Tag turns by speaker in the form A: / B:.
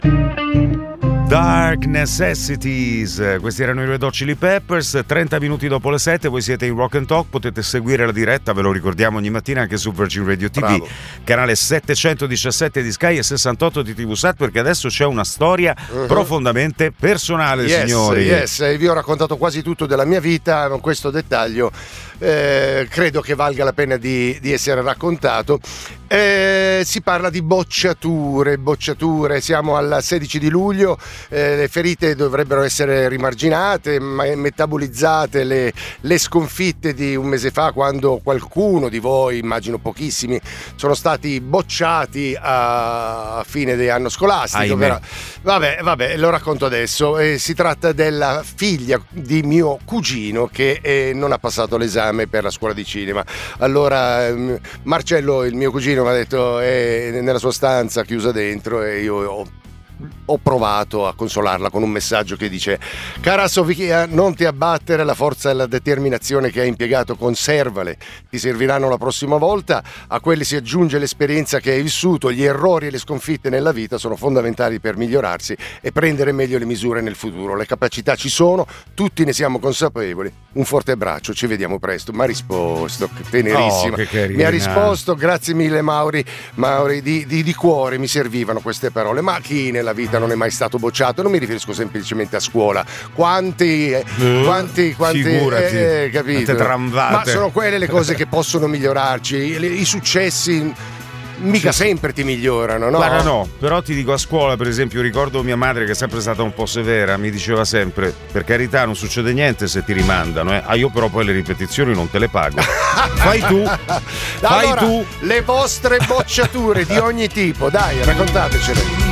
A: Dark Necessities, questi erano i Red Hot Chili Peppers. 30 minuti dopo le 7, voi siete in Rock and Talk, potete seguire la diretta, ve lo ricordiamo, ogni mattina anche su Virgin Radio TV. Bravo. Canale 717 di Sky e 68 di TV7, perché adesso c'è una storia profondamente personale, signori.
B: Yes, vi ho raccontato quasi tutto della mia vita, con questo dettaglio credo che valga la pena di essere raccontato. Si parla di bocciature, siamo al 16 di luglio, le ferite dovrebbero essere rimarginate, metabolizzate, le sconfitte di un mese fa, quando qualcuno di voi, immagino pochissimi, sono stati bocciati a fine dell'anno scolastico. Vabbè, lo racconto adesso. Si tratta della figlia di mio cugino che non ha passato l'esame per la scuola di cinema. Allora Marcello, il mio cugino, mi ha detto è nella sua stanza chiusa dentro, e io ho provato a consolarla con un messaggio che dice: cara Sofia, non ti abbattere, la forza e la determinazione che hai impiegato conservale, ti serviranno la prossima volta, a quelli si aggiunge l'esperienza che hai vissuto, gli errori e le sconfitte nella vita sono fondamentali per migliorarsi e prendere meglio le misure nel futuro, le capacità ci sono, tutti ne siamo consapevoli, un forte abbraccio, ci vediamo presto. Mi ha risposto, tenerissima, mi ha risposto: grazie mille Mauri, di cuore mi servivano queste parole. Ma chi nella vita non è mai stato bocciato? Non mi riferisco semplicemente a scuola. Quanti
A: figurati,
B: capito? Ma sono quelle le cose che possono migliorarci. I successi mica sempre ti migliorano, no?
A: Guarda, no, però ti dico, a scuola per esempio ricordo mia madre, che è sempre stata un po' severa, mi diceva sempre: per carità, non succede niente se ti rimandano, io però poi le ripetizioni non te le pago. Fai tu.
B: Allora, le vostre bocciature di ogni tipo, dai, raccontatecele.